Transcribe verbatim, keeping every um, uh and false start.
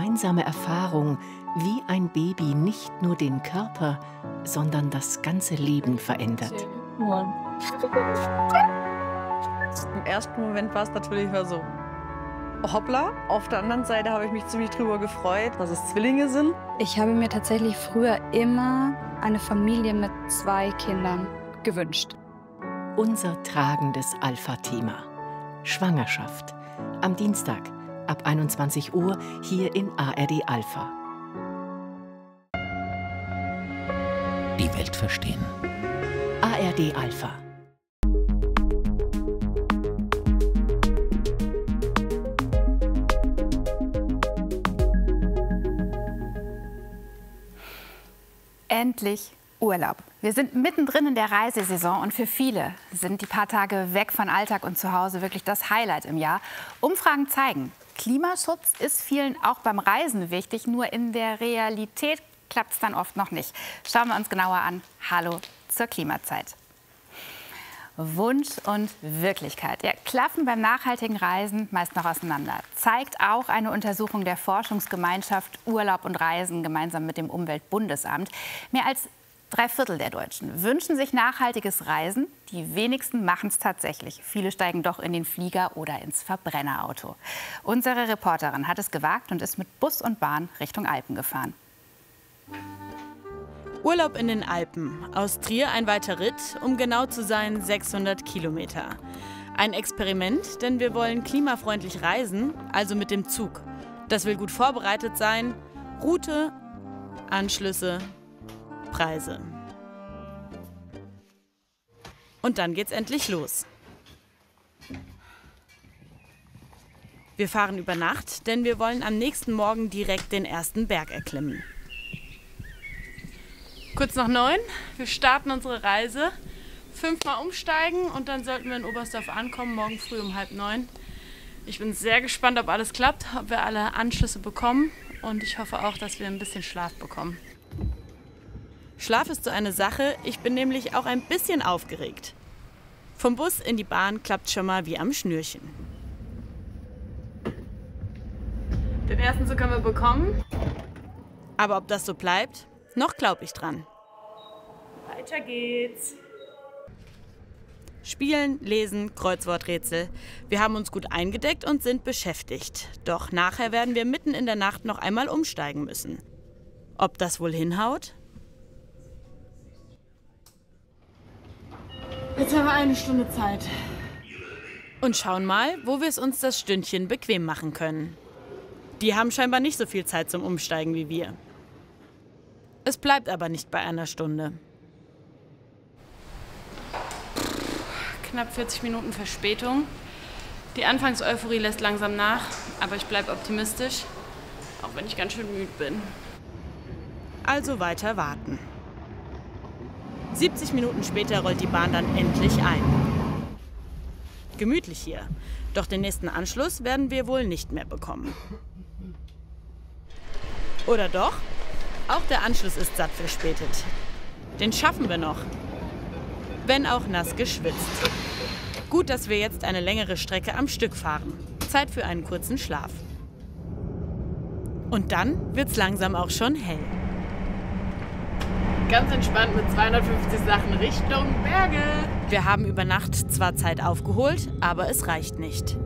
gemeinsame Erfahrung, wie ein Baby nicht nur den Körper, sondern das ganze Leben verändert. Im ersten Moment war es natürlich so, hoppla. Auf der anderen Seite habe ich mich ziemlich drüber gefreut, dass es Zwillinge sind. Ich habe mir tatsächlich früher immer eine Familie mit zwei Kindern gewünscht. Unser tragendes Alpha-Thema. Schwangerschaft. Am Dienstag ab einundzwanzig Uhr hier in A R D Alpha. Die Welt verstehen. A R D Alpha. Endlich Urlaub. Wir sind mittendrin in der Reisesaison und für viele sind die paar Tage weg von Alltag und zu Hause wirklich das Highlight im Jahr. Umfragen zeigen, Klimaschutz ist vielen auch beim Reisen wichtig, nur in der Realität klappt es dann oft noch nicht. Schauen wir uns genauer an. Hallo zur Klimazeit. Wunsch und Wirklichkeit ja, klaffen beim nachhaltigen Reisen meist noch auseinander. Zeigt auch eine Untersuchung der Forschungsgemeinschaft Urlaub und Reisen gemeinsam mit dem Umweltbundesamt. Mehr als drei Viertel der Deutschen wünschen sich nachhaltiges Reisen. Die wenigsten machen es tatsächlich. Viele steigen doch in den Flieger oder ins Verbrennerauto. Unsere Reporterin hat es gewagt und ist mit Bus und Bahn Richtung Alpen gefahren. Urlaub in den Alpen. Aus Trier ein weiter Ritt, um genau zu sein sechshundert Kilometer. Ein Experiment, denn wir wollen klimafreundlich reisen, also mit dem Zug. Das will gut vorbereitet sein. Route, Anschlüsse, Preise. Und dann geht's endlich los. Wir fahren über Nacht, denn wir wollen am nächsten Morgen direkt den ersten Berg erklimmen. Kurz nach neun, wir starten unsere Reise. Fünfmal umsteigen und dann sollten wir in Oberstdorf ankommen, morgen früh um halb neun. Ich bin sehr gespannt, ob alles klappt, ob wir alle Anschlüsse bekommen und ich hoffe auch, dass wir ein bisschen Schlaf bekommen. Schlaf ist so eine Sache, ich bin nämlich auch ein bisschen aufgeregt. Vom Bus in die Bahn klappt schon mal wie am Schnürchen. Den ersten Zug haben wir bekommen, aber ob das so bleibt? Noch glaube ich dran. Weiter geht's. Spielen, lesen, Kreuzworträtsel. Wir haben uns gut eingedeckt und sind beschäftigt. Doch nachher werden wir mitten in der Nacht noch einmal umsteigen müssen. Ob das wohl hinhaut? Jetzt haben wir eine Stunde Zeit. Und schauen mal, wo wir es uns das Stündchen bequem machen können. Die haben scheinbar nicht so viel Zeit zum Umsteigen wie wir. Es bleibt aber nicht bei einer Stunde. Knapp vierzig Minuten Verspätung. Die Anfangseuphorie lässt langsam nach, aber ich bleibe optimistisch, auch wenn ich ganz schön müde bin. Also weiter warten. siebzig Minuten später rollt die Bahn dann endlich ein. Gemütlich hier, doch den nächsten Anschluss werden wir wohl nicht mehr bekommen. Oder doch? Auch der Anschluss ist satt verspätet. Den schaffen wir noch. Wenn auch nass geschwitzt. Gut, dass wir jetzt eine längere Strecke am Stück fahren. Zeit für einen kurzen Schlaf. Und dann wird's langsam auch schon hell. Ganz entspannt mit zweihundertfünfzig Sachen Richtung Berge. Wir haben über Nacht zwar Zeit aufgeholt, aber es reicht nicht.